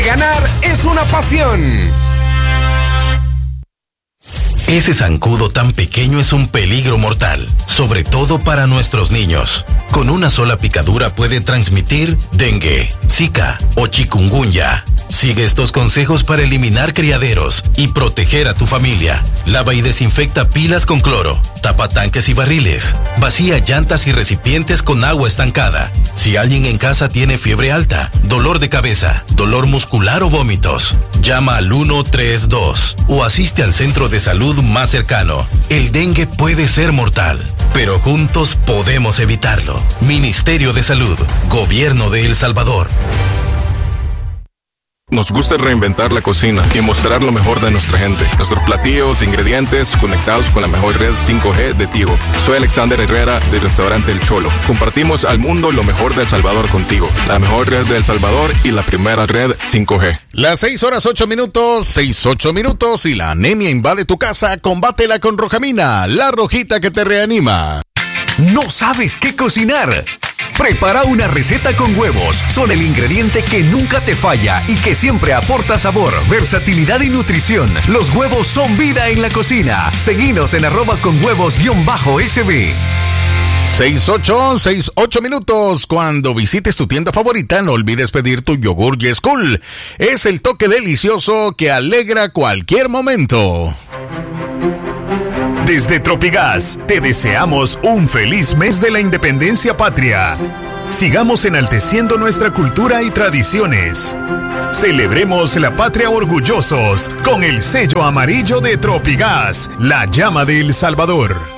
Ganar es una pasión. Ese zancudo tan pequeño es un peligro mortal, sobre todo para nuestros niños. Con una sola picadura puede transmitir dengue, zika o chikungunya. Sigue estos consejos para eliminar criaderos y proteger a tu familia. Lava y desinfecta pilas con cloro, tapa tanques y barriles, vacía llantas y recipientes con agua estancada. Si alguien en casa tiene fiebre alta, dolor de cabeza, dolor muscular o vómitos, llama al 132 o asiste al centro de salud más cercano. El dengue puede ser mortal, pero juntos podemos evitarlo. Ministerio de Salud, Gobierno de El Salvador. Nos gusta reinventar la cocina y mostrar lo mejor de nuestra gente. Nuestros platillos, ingredientes conectados con la mejor red 5G de Tigo. Soy Alexander Herrera del restaurante El Cholo. Compartimos al mundo lo mejor de El Salvador contigo. La mejor red de El Salvador y la primera red 5G. Las 6:08, y la anemia invade tu casa. Combátela con Rojamina, la rojita que te reanima. ¿No sabes qué cocinar? Prepara una receta con huevos. Son el ingrediente que nunca te falla y que siempre aporta sabor, versatilidad y nutrición. Los huevos son vida en la cocina. Seguinos en @conhuevos_sb. 6:08. Cuando visites tu tienda favorita, no olvides pedir tu yogur YesCool. Es el toque delicioso que alegra cualquier momento. Desde Tropigas, te deseamos un feliz mes de la independencia patria. Sigamos enalteciendo nuestra cultura y tradiciones. Celebremos la patria orgullosos con el sello amarillo de Tropigas, la llama de El Salvador.